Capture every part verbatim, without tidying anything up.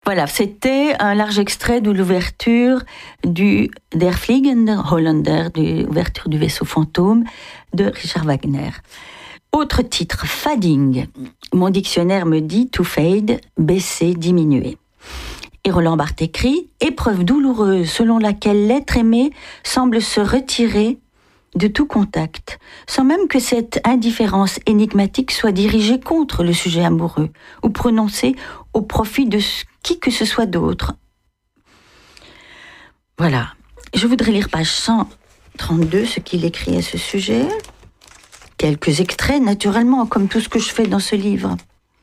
Voilà, c'était un large extrait de l'ouverture du Der Fliegende Holländer, de l'ouverture du vaisseau fantôme de Richard Wagner. Autre titre, fading. Mon dictionnaire me dit to fade, baisser, diminuer. Et Roland Barthes écrit « Épreuve douloureuse selon laquelle l'être aimé semble se retirer de tout contact, sans même que cette indifférence énigmatique soit dirigée contre le sujet amoureux ou prononcée au profit de qui que ce soit d'autre. » Voilà. Je voudrais lire page cent trente-deux, ce qu'il écrit à ce sujet. Quelques extraits, naturellement, comme tout ce que je fais dans ce livre.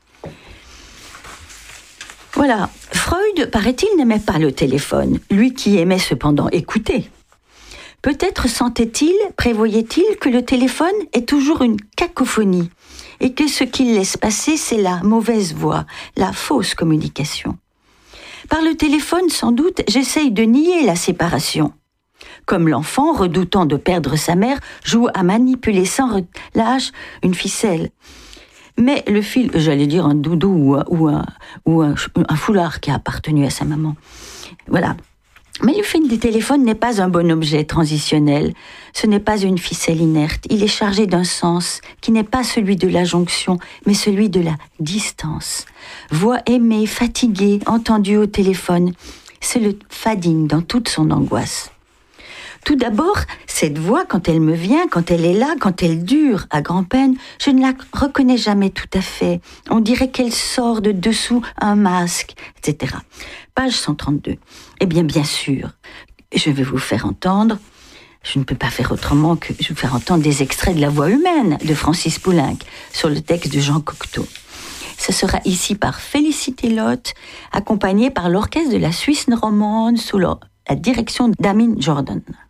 Voilà. Freud, paraît-il, n'aimait pas le téléphone, lui qui aimait cependant écouter. Peut-être sentait-il, prévoyait-il que le téléphone est toujours une cacophonie et que ce qu'il laisse passer, c'est la mauvaise voix, la fausse communication. Par le téléphone, sans doute, j'essaye de nier la séparation. Comme l'enfant, redoutant de perdre sa mère, joue à manipuler sans relâche une ficelle. Mais le fil, j'allais dire un doudou ou, un, ou, un, ou un, un foulard qui a appartenu à sa maman. Voilà. Mais le fil du téléphone n'est pas un bon objet transitionnel. Ce n'est pas une ficelle inerte. Il est chargé d'un sens qui n'est pas celui de la jonction, mais celui de la distance. Voix aimée, fatiguée, entendue au téléphone. C'est le fading dans toute son angoisse. Tout d'abord, cette voix, quand elle me vient, quand elle est là, quand elle dure à grand-peine, je ne la reconnais jamais tout à fait. On dirait qu'elle sort de dessous un masque, et cetera. Page cent trente-deux. Eh bien, bien sûr, je vais vous faire entendre, je ne peux pas faire autrement que je vais vous faire entendre des extraits de La Voix humaine de Francis Poulenc sur le texte de Jean Cocteau. Ce sera ici par Félicité Lotte, accompagnée par l'orchestre de la Suisse romande sous la direction d'Amine Jordan.